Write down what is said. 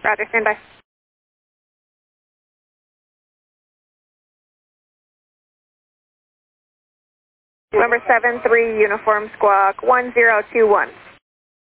Roger, stand by. November 7-3, uniform squawk 1021.